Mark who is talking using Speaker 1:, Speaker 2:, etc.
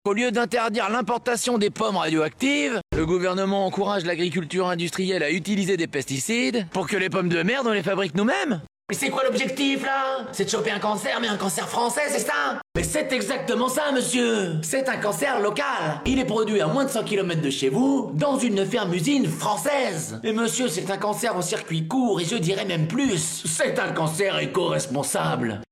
Speaker 1: Au lieu d'interdire l'importation des pommes radioactives, le gouvernement encourage l'agriculture industrielle à utiliser des pesticides pour que les pommes de merde, on les fabrique nous-mêmes. Mais c'est quoi l'objectif, là? C'est de choper un cancer, mais un cancer français, c'est ça? Mais c'est exactement ça, monsieur! C'est un cancer local! Il est produit à moins de 100 km de chez vous, dans une ferme-usine française! Et monsieur, c'est un cancer au circuit court, et je dirais même plus, c'est un cancer éco-responsable!